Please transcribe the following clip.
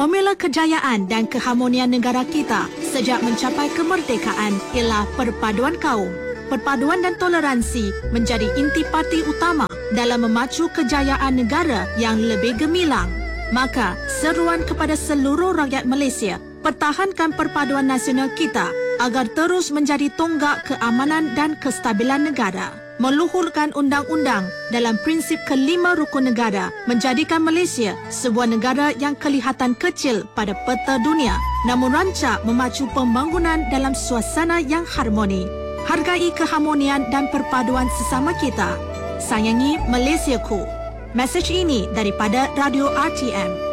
Formula kejayaan dan keharmonian negara kita sejak mencapai kemerdekaan ialah perpaduan kaum. Perpaduan dan toleransi menjadi intipati utama dalam memacu kejayaan negara yang lebih gemilang. Maka, seruan kepada seluruh rakyat Malaysia, pertahankan perpaduan nasional kita agar terus menjadi tonggak keamanan dan kestabilan negara. Meluhurkan undang-undang dalam prinsip kelima rukun negara menjadikan Malaysia sebuah negara yang kelihatan kecil pada peta dunia, namun rancak memacu pembangunan dalam suasana yang harmoni. Hargai keharmonian dan perpaduan sesama kita. Sayangi Malaysiaku. Mesej ini daripada Radio RTM.